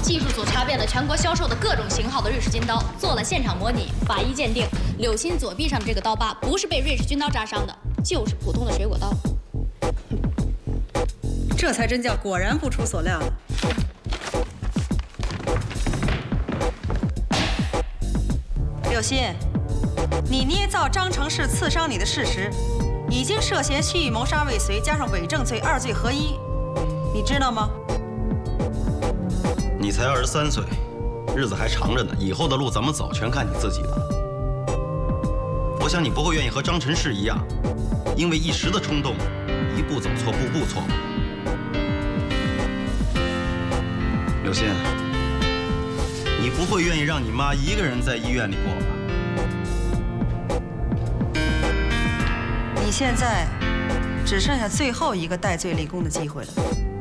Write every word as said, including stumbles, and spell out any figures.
技术组查遍了全国销售的各种型号的瑞士军刀，做了现场模拟，法医鉴定，柳鑫左臂上的这个刀疤不是被瑞士军刀扎伤的，就是普通的水果刀。 这才真叫果然不出所料了。柳鑫，你捏造张成氏刺伤你的事实，已经涉嫌蓄意谋杀未遂，加上伪证罪，二罪合一，你知道吗？ 你才二十三岁，日子还长着呢，以后的路怎么走，全看你自己的。我想你不会愿意和张晨氏一样，因为一时的冲动，一步走错，步步错误。柳鑫，你不会愿意让你妈一个人在医院里过吧？ 你现在只剩下最后一个戴罪立功的机会了。